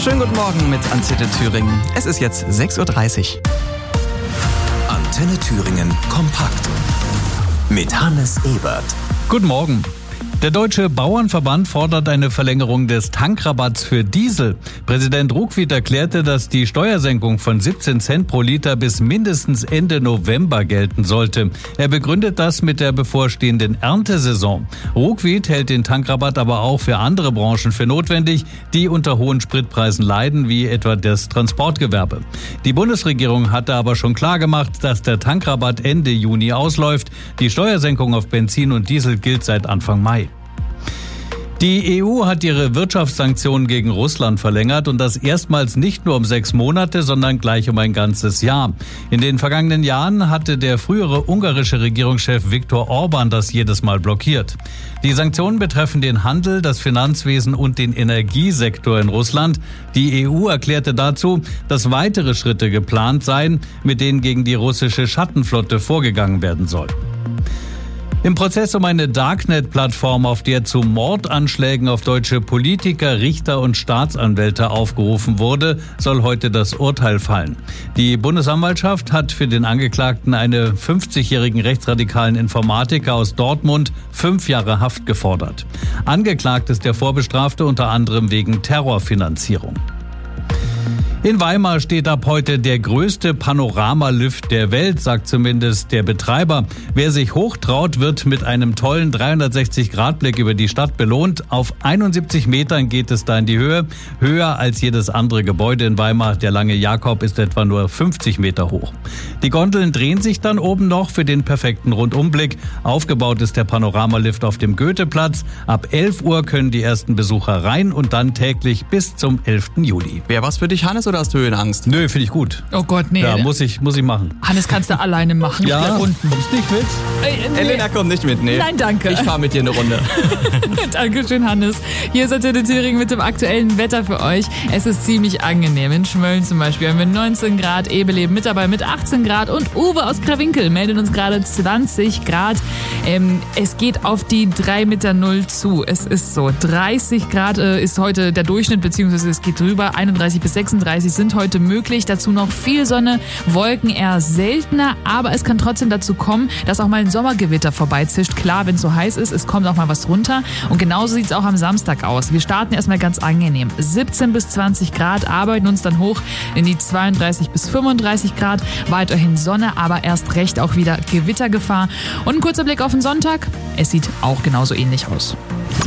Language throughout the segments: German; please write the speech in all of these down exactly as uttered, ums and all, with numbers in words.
Schönen guten Morgen mit Antenne Thüringen. Es ist jetzt sechs Uhr dreißig. Antenne Thüringen kompakt mit Hannes Ebert. Guten Morgen. Der Deutsche Bauernverband fordert eine Verlängerung des Tankrabatts für Diesel. Präsident Ruckwied erklärte, dass die Steuersenkung von siebzehn Cent pro Liter bis mindestens Ende November gelten sollte. Er begründet das mit der bevorstehenden Erntesaison. Ruckwied hält den Tankrabatt aber auch für andere Branchen für notwendig, die unter hohen Spritpreisen leiden, wie etwa das Transportgewerbe. Die Bundesregierung hatte aber schon klargemacht, dass der Tankrabatt Ende Juni ausläuft. Die Steuersenkung auf Benzin und Diesel gilt seit Anfang Mai. Die E U hat ihre Wirtschaftssanktionen gegen Russland verlängert und das erstmals nicht nur um sechs Monate, sondern gleich um ein ganzes Jahr. In den vergangenen Jahren hatte der frühere ungarische Regierungschef Viktor Orban das jedes Mal blockiert. Die Sanktionen betreffen den Handel, das Finanzwesen und den Energiesektor in Russland. Die E U erklärte dazu, dass weitere Schritte geplant seien, mit denen gegen die russische Schattenflotte vorgegangen werden soll. Im Prozess um eine Darknet-Plattform, auf der zu Mordanschlägen auf deutsche Politiker, Richter und Staatsanwälte aufgerufen wurde, soll heute das Urteil fallen. Die Bundesanwaltschaft hat für den Angeklagten, einen fünfzigjährigen rechtsradikalen Informatiker aus Dortmund, fünf Jahre Haft gefordert. Angeklagt ist der Vorbestrafte unter anderem wegen Terrorfinanzierung. In Weimar steht ab heute der größte Panoramalift der Welt, sagt zumindest der Betreiber. Wer sich hochtraut, wird mit einem tollen dreihundertsechzig Grad Blick über die Stadt belohnt. Auf einundsiebzig Metern geht es da in die Höhe, höher als jedes andere Gebäude in Weimar. Der Lange Jakob ist etwa nur fünfzig Meter hoch. Die Gondeln drehen sich dann oben noch für den perfekten Rundumblick. Aufgebaut ist der Panoramalift auf dem Goetheplatz. Ab elf Uhr können die ersten Besucher rein und dann täglich bis zum elften Juli. Wäre was für dich, Hannes, oder hast du Höhenangst? Nö, finde ich gut. Oh Gott, nee. Ja, muss ich, muss ich machen. Hannes, kannst du alleine machen. Ja, ich bleib unten. Kommst nicht mit? Äh, nee. Elena kommt nicht mit, nee. Nein, danke. Ich fahre mit dir eine Runde. Dankeschön, Hannes. Hier ist Antenne Thüringen mit dem aktuellen Wetter für euch. Es ist ziemlich angenehm. In Schmölln zum Beispiel haben wir neunzehn Grad, Ebeleben mit dabei mit achtzehn Grad und Uwe aus Krawinkel meldet uns gerade zwanzig Grad. Ähm, es geht auf die drei Meter null zu. Es ist so. dreißig Grad äh, ist heute der Durchschnitt, beziehungsweise es geht drüber. einunddreißig bis sechsunddreißig sind heute möglich. Dazu noch viel Sonne, Wolken eher seltener, aber es kann trotzdem dazu kommen, dass auch mal ein Sommergewitter vorbeizischt. Klar, wenn es so heiß ist, es kommt auch mal was runter. Und genauso sieht es auch am Samstag aus. Wir starten erstmal ganz angenehm. siebzehn bis zwanzig Grad, arbeiten uns dann hoch in die zweiunddreißig bis fünfunddreißig Grad. Weiterhin Sonne, aber erst recht auch wieder Gewittergefahr. Und ein kurzer Blick auf den Sonntag. Es sieht auch genauso ähnlich aus.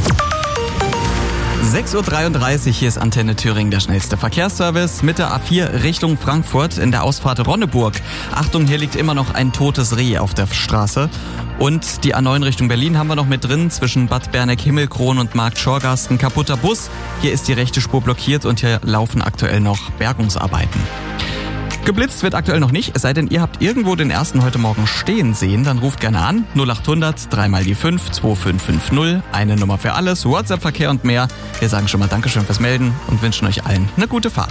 sechs Uhr dreiunddreißig, hier ist Antenne Thüringen, der schnellste Verkehrsservice mit der A vier Richtung Frankfurt in der Ausfahrt Ronneburg. Achtung, hier liegt immer noch ein totes Reh auf der Straße. Und die A neun Richtung Berlin haben wir noch mit drin, zwischen Bad Berneck-Himmelkron und Markt Schorgast ein kaputter Bus. Hier ist die rechte Spur blockiert und hier laufen aktuell noch Bergungsarbeiten. Geblitzt wird aktuell noch nicht, es sei denn, ihr habt irgendwo den ersten heute Morgen stehen sehen, dann ruft gerne an. null achthundert, dreimal die fünf, zwei fünf fünf null, eine Nummer für alles, WhatsApp-Verkehr und mehr. Wir sagen schon mal Dankeschön fürs Melden und wünschen euch allen eine gute Fahrt.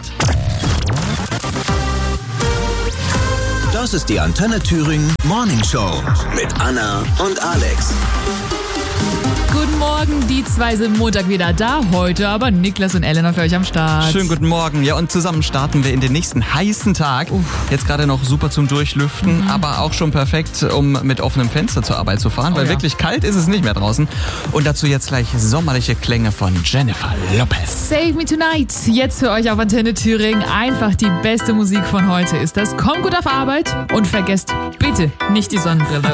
Das ist die Antenne Thüringen Morning Show mit Anna und Alex. Guten Morgen, die zwei sind Montag wieder da, heute aber Niklas und Elena für euch am Start. Schönen guten Morgen. Ja, und zusammen starten wir in den nächsten heißen Tag. Uff. Jetzt gerade noch super zum Durchlüften, mhm. aber auch schon perfekt, um mit offenem Fenster zur Arbeit zu fahren, oh, weil ja. wirklich kalt ist es nicht mehr draußen. Und dazu jetzt gleich sommerliche Klänge von Jennifer Lopez. Save Me Tonight, jetzt für euch auf Antenne Thüringen. Einfach die beste Musik von heute ist das. Kommt gut auf Arbeit und vergesst bitte nicht die Sonnenbrille.